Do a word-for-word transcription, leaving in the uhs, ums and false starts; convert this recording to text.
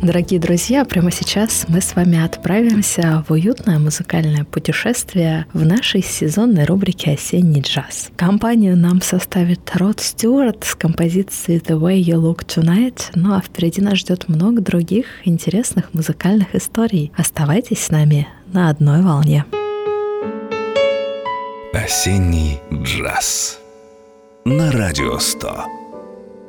Дорогие друзья, прямо сейчас мы с вами отправимся в уютное музыкальное путешествие в нашей сезонной рубрике «Осенний джаз». Компанию нам составит Род Стюарт с композицией «The Way You Look Tonight», ну а впереди нас ждет много других интересных музыкальных историй. Оставайтесь с нами на одной волне. «Осенний джаз» на Радио сто.